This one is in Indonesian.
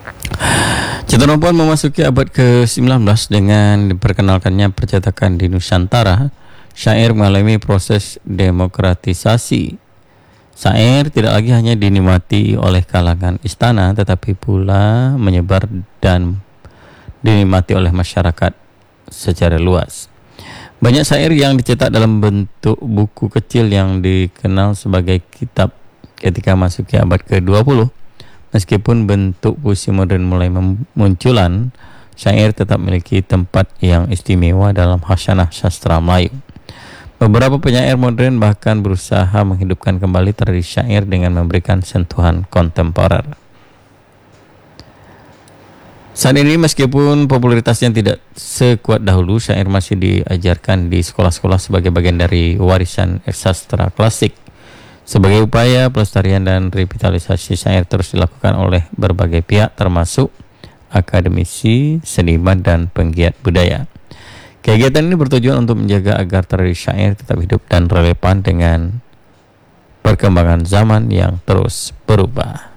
Cetarompong memasuki abad ke-19 dengan diperkenalkannya percetakan di Nusantara. Syair mengalami proses demokratisasi. Syair tidak lagi hanya dinikmati oleh kalangan istana, tetapi pula menyebar dan dinikmati oleh masyarakat secara luas. Banyak syair yang dicetak dalam bentuk buku kecil yang dikenal sebagai kitab ketika masuki abad ke-20. Meskipun bentuk puisi modern mulai munculan, syair tetap memiliki tempat yang istimewa dalam khasanah sastra Melayu. Beberapa penyair modern bahkan berusaha menghidupkan kembali tradisi syair dengan memberikan sentuhan kontemporer. Saat ini meskipun popularitasnya tidak sekuat dahulu, syair masih diajarkan di sekolah-sekolah sebagai bagian dari warisan sastra klasik. Sebagai upaya pelestarian dan revitalisasi syair terus dilakukan oleh berbagai pihak termasuk akademisi, seniman, dan penggiat budaya. Kegiatan ini bertujuan untuk menjaga agar tradisi syair tetap hidup dan relevan dengan perkembangan zaman yang terus berubah.